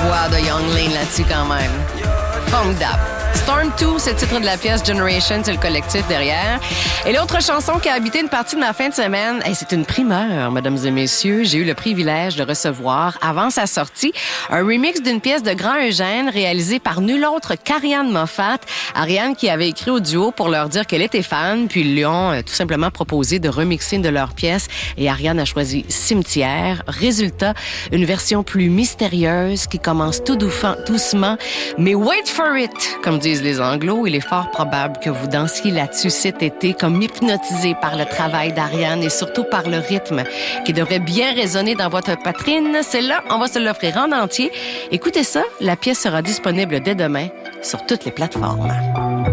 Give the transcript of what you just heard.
voix de Young Lane là-dessus quand même. Formidable. Storm 2, c'est le titre de la pièce. Generation, c'est le collectif derrière. Et l'autre chanson qui a habité une partie de ma fin de semaine, c'est une primeur, mesdames et messieurs. J'ai eu le privilège de recevoir, avant sa sortie, un remix d'une pièce de Grand Eugène réalisée par nul autre qu'Ariane Moffat. Ariane qui avait écrit au duo pour leur dire qu'elle était fan, puis ils lui ont tout simplement proposé de remixer une de leurs pièces. Et Ariane a choisi Cimetière. Résultat, une version plus mystérieuse qui commence tout doucement. Mais wait for it, comme disent les Anglos, il est fort probable que vous dansiez là-dessus cet été comme hypnotisé par le travail d'Ariane et surtout par le rythme qui devrait bien résonner dans votre poitrine. C'est là, on va se l'offrir en entier. Écoutez ça, la pièce sera disponible dès demain sur toutes les plateformes.